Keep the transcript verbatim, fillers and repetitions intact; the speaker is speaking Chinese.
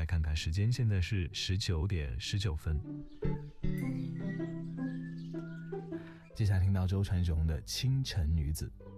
看看时间，现在是十九点十九分。接下来听到周传雄的《清晨女子》。